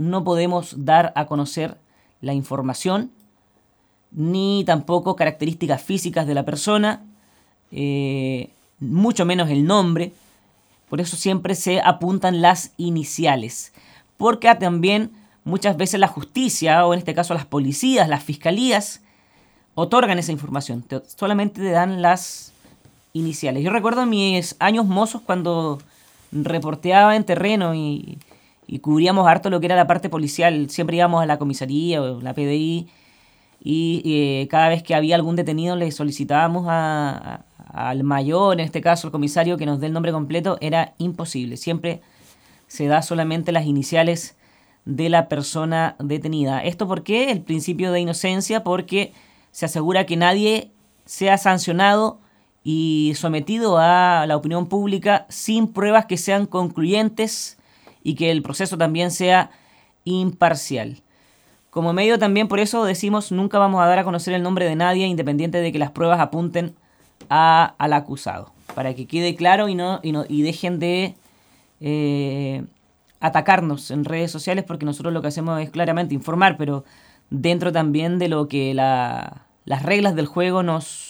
no podemos dar a conocer la información, ni tampoco características físicas de la persona, mucho menos el nombre. Por eso siempre se apuntan las iniciales. Porque también muchas veces la justicia, o en este caso las policías, las fiscalías, otorgan esa información. Solamente te dan las iniciales. Yo recuerdo en mis años mozos cuando reporteaba en terreno y cubríamos harto lo que era la parte policial. Siempre íbamos a la comisaría o la PDI y cada vez que había algún detenido le solicitábamos al mayor, en este caso al comisario, que nos dé el nombre completo. Era imposible. Siempre se da solamente las iniciales de la persona detenida. ¿Esto por qué? El principio de inocencia, porque se asegura que nadie sea sancionado y sometido a la opinión pública sin pruebas que sean concluyentes y que el proceso también sea imparcial. Como medio también por eso decimos nunca vamos a dar a conocer el nombre de nadie independiente de que las pruebas apunten al acusado. Para que quede claro y dejen de atacarnos en redes sociales, porque nosotros lo que hacemos es claramente informar, pero dentro también de lo que las reglas del juego nos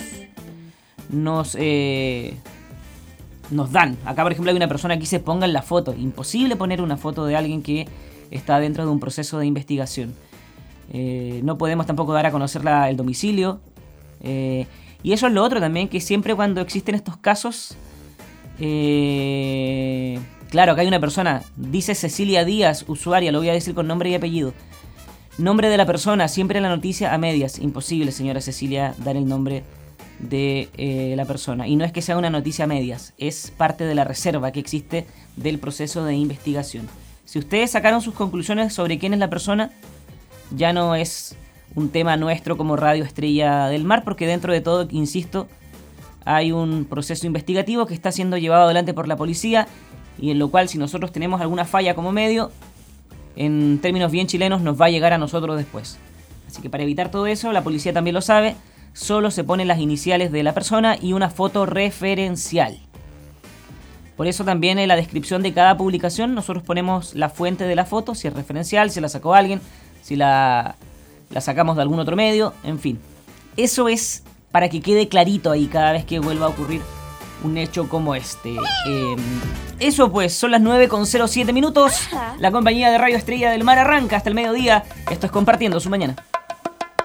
dan. Acá, por ejemplo, hay una persona que se ponga en la foto. Imposible poner una foto de alguien que está dentro de un proceso de investigación. No podemos tampoco dar a conocer el domicilio. Y eso es lo otro también, que siempre cuando existen estos casos, claro, acá hay una persona, dice Cecilia Díaz, usuaria, lo voy a decir con nombre y apellido. Nombre de la persona, siempre en la noticia a medias. Imposible, señora Cecilia, dar el nombre de la persona. Y no es que sea una noticia a medias, es parte de la reserva que existe del proceso de investigación. Si ustedes sacaron sus conclusiones sobre quién es la persona, ya no es un tema nuestro como Radio Estrella del Mar, porque dentro de todo, insisto, hay un proceso investigativo que está siendo llevado adelante por la policía y en lo cual si nosotros tenemos alguna falla como medio, en términos bien chilenos, nos va a llegar a nosotros después. Así que para evitar todo eso, la policía también lo sabe, solo se ponen las iniciales de la persona y una foto referencial. Por eso también en la descripción de cada publicación nosotros ponemos la fuente de la foto, si es referencial, si la sacó alguien, si la sacamos de algún otro medio, en fin. Eso es para que quede clarito ahí cada vez que vuelva a ocurrir un hecho como este. Eso pues, son las 9:07 minutos. La compañía de Radio Estrella del Mar arranca hasta el mediodía. Esto es Compartiendo su Mañana.